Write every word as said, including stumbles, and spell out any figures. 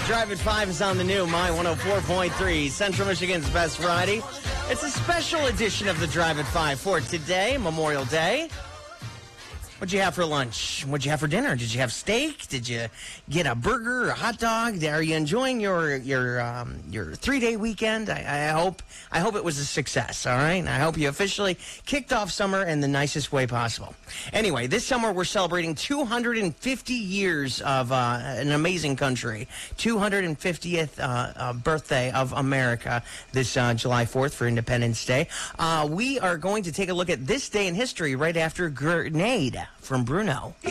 Drive at five is on the new My one oh four point three, Central Michigan's best variety. It's a special edition of the Drive at five for today, Memorial Day. What'd you have for lunch? What'd you have for dinner? Did you have steak? Did you get a burger or a hot dog? Are you enjoying your your um, your three day weekend? I, I hope I hope it was a success. All right. I hope you officially kicked off summer in the nicest way possible. Anyway, this summer we're celebrating two hundred fifty years of uh, an amazing country. two hundred fiftieth uh, uh, birthday of America this uh, July fourth for Independence Day. Uh, we are going to take a look at this day in history right after Grenade from Bruno.